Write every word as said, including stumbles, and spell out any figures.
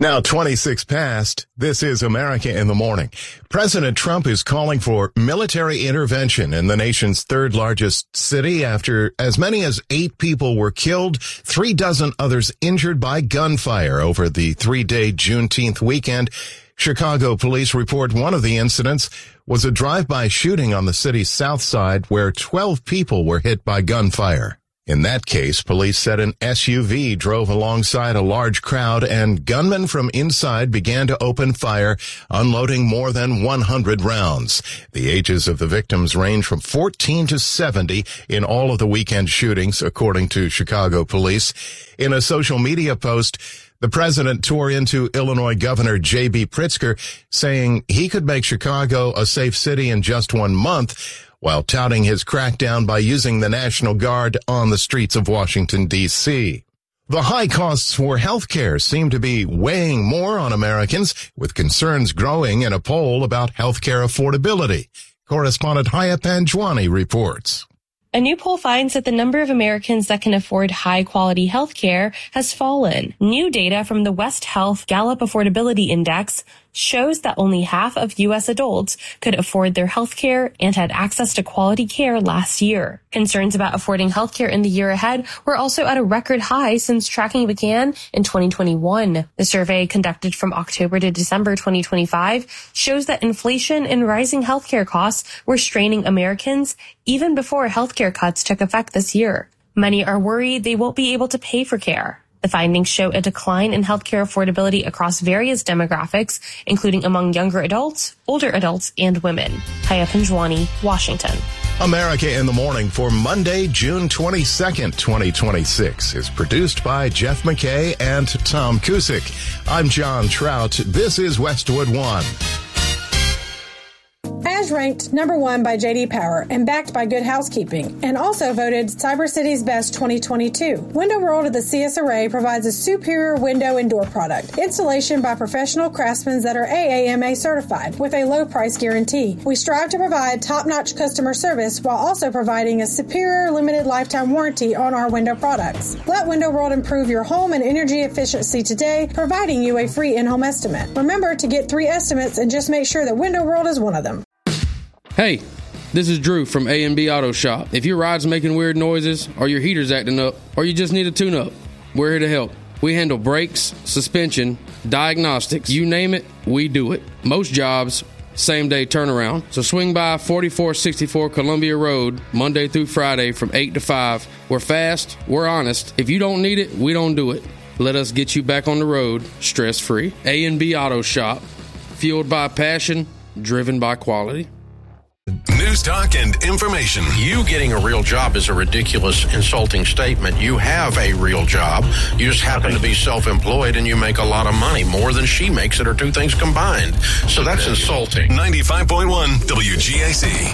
Now twenty-six past, this is America in the Morning. President Trump is calling for military intervention in the nation's third largest city after as many as eight people were killed, three dozen others injured by gunfire over the three-day Juneteenth weekend. Chicago police report one of the incidents was a drive-by shooting on the city's south side where twelve people were hit by gunfire. In that case, police said an S U V drove alongside a large crowd and gunmen from inside began to open fire, unloading more than one hundred rounds. The ages of the victims range from fourteen to seventy in all of the weekend shootings, according to Chicago police. In a social media post, the president tore into Illinois Governor J B Pritzker, saying he could make Chicago a safe city in just one month, while touting his crackdown by using the National Guard on the streets of Washington, D C The high costs for health care seem to be weighing more on Americans, with concerns growing in a poll about health care affordability. Correspondent Haya Panjwani reports. A new poll finds that the number of Americans that can afford high-quality health care has fallen. New data from the West Health Gallup Affordability Index shows that only half of U S adults could afford their health care and had access to quality care last year. Concerns about affording health care in the year ahead were also at a record high since tracking began in twenty twenty-one. The survey, conducted from October to December twenty twenty-five, shows that inflation and rising health care costs were straining Americans even before health care cuts took effect this year. Many are worried they won't be able to pay for care. The findings show a decline in healthcare affordability across various demographics, including among younger adults, older adults, and women. Haya Panjwani, Washington. America in the Morning for Monday, June twenty-second, twenty twenty-six is produced by Jeff McKay and Tom Cusick. I'm John Trout. This is Westwood One. As ranked number one by J D Power and backed by Good Housekeeping, and also voted Cyber City's Best twenty twenty-two. Window World of the C S Array provides a superior window and door product. Installation by professional craftsmen that are A A M A certified with a low price guarantee. We strive to provide top-notch customer service while also providing a superior limited lifetime warranty on our window products. Let Window World improve your home and energy efficiency today, providing you a free in-home estimate. Remember to get three estimates and just make sure that Window World is one of them. Hey, this is Drew from A and B Auto Shop. If your ride's making weird noises, or your heater's acting up, or you just need a tune-up, we're here to help. We handle brakes, suspension, diagnostics, you name it, we do it. Most jobs, same-day turnaround. So swing by forty-four sixty-four Columbia Road, Monday through Friday from eight to five. We're fast, we're honest. If you don't need it, we don't do it. Let us get you back on the road, stress-free. A and B Auto Shop, fueled by passion, driven by quality. News, talk, and information. You getting a real job is a ridiculous, insulting statement. You have a real job. You just happen to be self-employed and you make a lot of money, more than she makes it, or two things combined. So that's insulting. ninety-five point one W G A C.